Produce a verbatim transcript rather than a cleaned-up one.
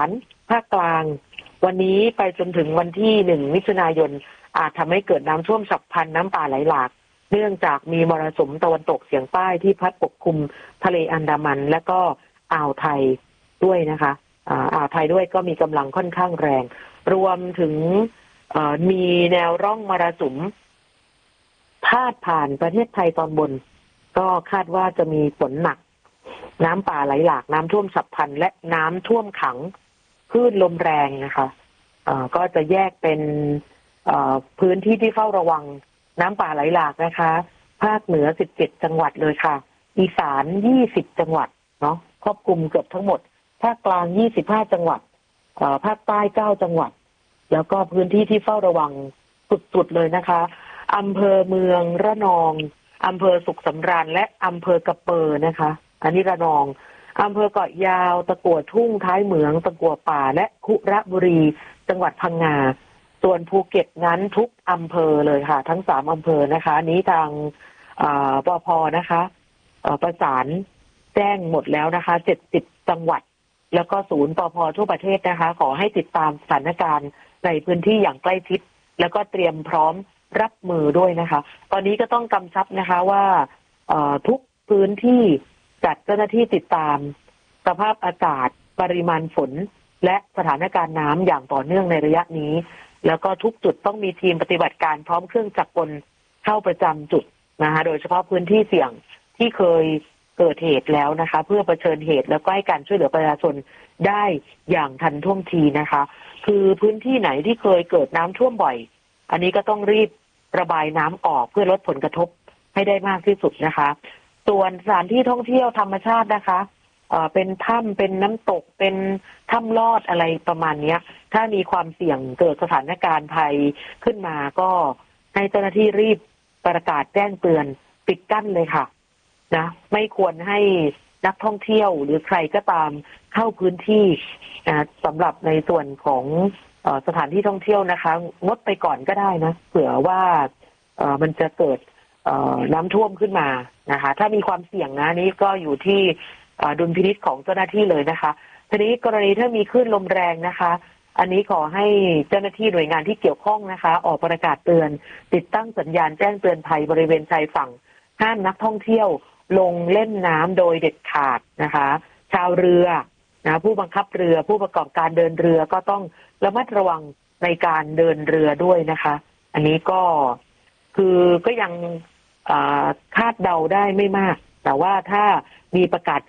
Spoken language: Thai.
านภาคกลางวันนี้ไปจนถึงวันที่หนึ่งมิถุนายนอาจทำให้เกิดน้ำท่วมฉับพลันน้ำป่าไหลหลากเนื่องจากมีมรสุมตะวันตกเฉียงใต้ที่พัดปกคลุมทะเลอันดามันและก็อ่าวไทยด้วยนะคะอ่าวไทยด้วยก็มีกำลังค่อนข้างแรงรวมถึงมีแนวร่องมรสุมพาดผ่านประเทศไทยตอนบนก็คาดว่าจะมีฝนหนักน้ำป่าไหลหลากน้ำท่วมฉับพลันและน้ำท่วมขังคลื่นลมแรงนะคะก็จะแยกเป็นพื้นที่ที่เฝ้าระวังน้ำป่าไหลหลากนะคะภาคเหนือสิบเจ็ดจังหวัดเลยค่ะอีสานยี่สิบจังหวัดเนาะครอบคลุมเกือบทั้งหมดภาคกลางยี่สิบห้าจังหวัดภาคใต้เก้าจังหวัดแล้วก็พื้นที่ที่เฝ้าระวังสุดๆเลยนะคะอำเภอเมืองระนองอำเภอสุขสำราญและอำเภอกระเปอนะคะอันนี้ระนองอำเภอเกาะยาวตะกั่วทุ่งท้ายเหมืองตะกั่วป่าและคุระบุรีจังหวัดพังงาส่วนภูเก็ตนั้นทุกอำเภอเลยค่ะทั้งสามอำเภอนะคะนี้ทางปภนะคะประสานแจ้งหมดแล้วนะคะเจ็ดสิบจังหวัดแล้วก็ศูนย์ปภทั่วประเทศนะคะขอให้ติดตามสถานการณ์ในพื้นที่อย่างใกล้ชิดแล้วก็เตรียมพร้อมรับมือด้วยนะคะตอนนี้ก็ต้องกำชับนะคะว่าทุกพื้นที่จัดเจ้าหน้าที่ติดตามสภาพอากาศปริมาณฝนและสถานการณ์น้ำอย่างต่อเนื่องในระยะนี้แล้วก็ทุกจุดต้องมีทีมปฏิบัติการพร้อมเครื่องจักรกลเข้าประจำจุดนะคะโดยเฉพาะพื้นที่เสี่ยงที่เคยเกิดเหตุแล้วนะคะเพื่อเผชิญเหตุแล้วก็ให้การช่วยเหลือประชาชนได้อย่างทันท่วงทีนะคะคือพื้นที่ไหนที่เคยเกิดน้ำท่วมบ่อยอันนี้ก็ต้องรีบระบายน้ำออกเพื่อลดผลกระทบให้ได้มากที่สุดนะคะส่วนสถานที่ท่องเที่ยวธรรมชาตินะคะเอ่อเป็นถ้ำเป็นน้ำตกเป็นถ้ำลอดอะไรประมาณนี้ถ้ามีความเสี่ยงเกิดสถานการณ์ภัยขึ้นมาก็ให้เจ้าหน้าที่รีบประกาศแจ้งเตือนปิดกั้นเลยค่ะนะไม่ควรให้นักท่องเที่ยวหรือใครก็ตามเข้าพื้นที่นะสำหรับในส่วนของเอ่อสถานที่ท่องเที่ยวนะคะงดไปก่อนก็ได้นะเผื่อว่าเอ่อมันจะเกิดเอ่อน้ำท่วมขึ้นมานะคะถ้ามีความเสี่ยงนะนี้ก็อยู่ที่ดุลพินิจของเจ้าหน้าที่เลยนะคะทีนี้กรณีถ้ามีคลื่นลมแรงนะคะอันนี้ขอให้เจ้าหน้าที่หน่วยงานที่เกี่ยวข้องนะคะออกประกาศเตือนติดตั้งสัญญาณแจ้งเตือนภัยบริเวณชายฝั่งห้ามนักท่องเที่ยวลงเล่นน้ำโดยเด็ดขาดนะคะชาวเรือนะผู้บังคับเรือผู้ประกอบการเดินเรือก็ต้องระมัดระวังในการเดินเรือด้วยนะคะอันนี้ก็คือก็ยังคาดเดาได้ไม่มากแต่ว่าถ้ามีประกาศ